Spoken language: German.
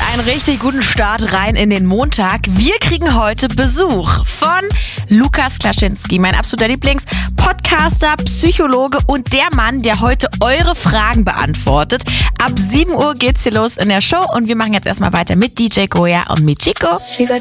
einen richtig guten Start rein in den Montag. Wir kriegen heute Besuch von Lukas Klaschinski, mein absoluter Lieblings-Podcaster, Psychologe und der Mann, der heute eure Fragen beantwortet. Ab 7 Uhr geht's hier los in der Show und wir machen jetzt erstmal weiter mit DJ Goya und mit Chico.